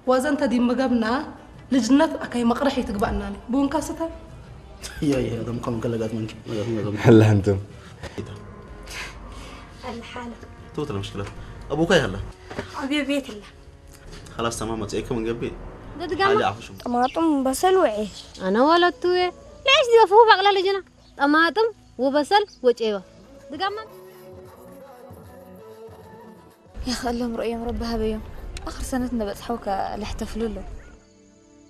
وازن تدي مجابنا لجنة أكاي مقرحي تقبلنا لي بون كاستها يا هذا مقام قلقات منك هلا انتم الحالة توت المشكلة أبوك هلا أبي بيت الله خلاص تمام تأكل من قبل ده حالي تقام عفشم طماطم بصل وعيش أنا ولدتوه ليش دي وفوه بقلا لجنا طماطم وبصل وجيوه تقام يا أخي اللهم رؤيا مربها بيوم آخر سنتنا بتحوك الاحتفلوا له